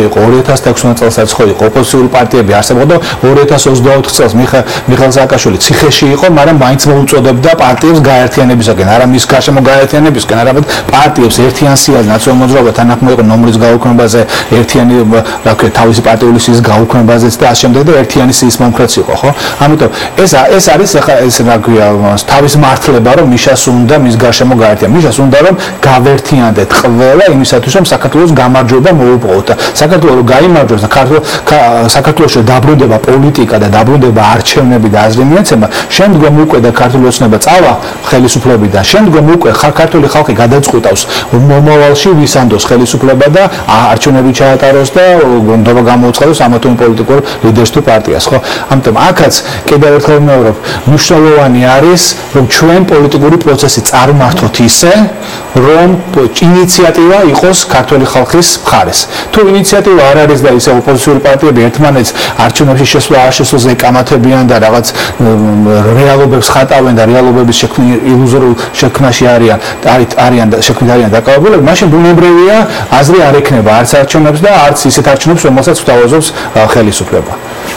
იყო 2016 წელსაც ხო იყო ოპოზიციური პარტიები არსებობდა 2024 წელს მიხეილ სააკაშვილი ციხეში იყო, მაგრამ მაინც მოუწოდებდა პარტიებს გაერთიანებისაკენ, არა მის გარშემო გაერთიანებისკენ, არამედ პარტიებს ერთიან სიაზე ნაციონალურ მოძრაობა თანახმად იყო ნომრის გაუქმებაზე, ერთიანი რა ქვია თავისი პარტიული სიის გაუქმებაზეც და ასე შემდეგ და ერთიანი სიის მომხრეც იყო, ხო? ამიტომ ეს არის ახლა ეს რა ქვია თავის მართლება რომ მიშას უნდა მის გარშემო გაერთიანება. მიშას უნდა რომ გავერთიანდეთ ყველა იმისათვის რომ საქართველოს გამარჯვება მოუპოვოთ და საქართველოს რომ გაიმარჯვოს და საქართველოში დაბრუნდება პოლიტიკა და დაბრუნდება არჩევნები და აზრი მიეცემა, შემდგომ უკვე და ქართული ოცნება წავა ხელისუფლებიდან, შემდგომ უკვე ქართული ხალხი გადაწყვიტავს მომავალში ვის ანდოს ხელისუფლება და არჩევნები ჩაატაროს და გონდობა გამოუცხადოს ამა თუ იმ პოლიტიკურ ლიდერს თუ პარტიას, ხო? ამიტომ აქაც კიდევ ერთხელ ვიმეორებ, მნიშვნელოვანი არის რომ ჩვენ პოლიტიკური პროცესი წარმართოთ ისე, რომ ინიციატივა იყოს ქართული ხალხის მხარეს. თუ ინიციატივა არ არის და ისე ოპოზიციური პარტიები ერთმანეთს არჩევნებში შესვლა არ შესვლას ეკამათებიან და რაღაც რეალობებს ხატავენ და რეალობების ილუზორულ შექმნაში არიან და შექმნით არიან დაკავებულები, მაშინ ბუნებრივია აზრი არ ექნება არც არჩევნებს და არც ისეთ არჩევნებს, რომელსაც გვთავაზობს ხელისუფლება.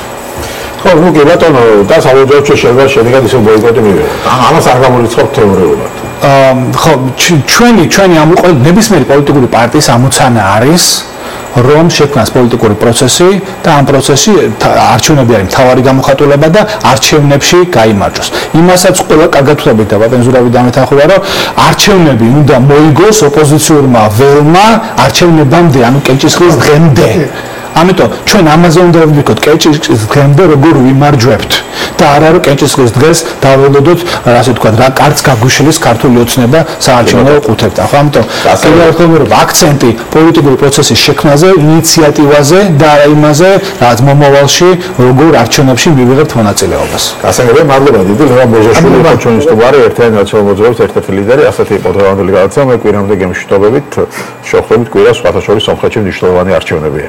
ხო, ნუ კი ბატონო, და საბოლოოში შეიძლება შედეგად ისე ბოიკოტი მივიღოთ. ამას არ გამორიცხავთ თეორიულად. ხო, ჩვენი ნებისმიერი პოლიტიკური პარტიის ამოცანა არის რომ შექმნას პოლიტიკური პროცესი და ამ პროცესში არჩევნები არის მთავარი გამოხატულება და არჩევნებში გაიმარჯვოს. იმასაც ყველა კარგად ვთქვით და ბატონ ზურავი დამეთანხმება, რომ არჩევნები უნდა მოიგოს ოპოზიციურმა ველმა არჩევნებამდე, ანუ კენჭისყრის დღემდე. ამიტომ ჩვენ ამაზე უნდა ვიქოთ კენჭისყრის დღემდე როგორ ვიმარჯვებთ და არა რომ კენჭისყრის დღეს დაველოდოთ, ასე ვთქვათ, რა კარც გაგუშლის ქართული ოცნება საარჩევნო ყუთებთან. ხო, ამიტომ კიდევ ერთხელ ვიმეორებ აქცენტი პოლიტიკური პროცესის შექმნაზე, ინიციატივაზე და არა იმაზე, რაც მომავალში როგორ არჩევნებში მივიღებთ მონაწილეობას. გასაგებია, მადლობა დიდი. ლევან ბოჟაშვილი იყო ჩვენი სტუმარი, ერთიანი ნაციონალური მოძრაობის ერთ-ერთი ლიდერი. ასეთი იყო დღევანდელი გადაცემა. მე კვირამდე გემშვიდობებით, შევხვდებით კვირას, სხვათა შორის სომხეთში მნიშვნელოვანი არჩევნებია.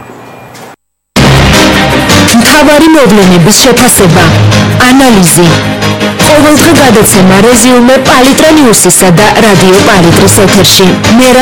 მთავარი მოვლენების შეფასება, ანალიზი. ყოველდღე გადაცემა რეზიუმე პალიტრა ნიუსისა და რადიო პალიტრის ეთერში. მე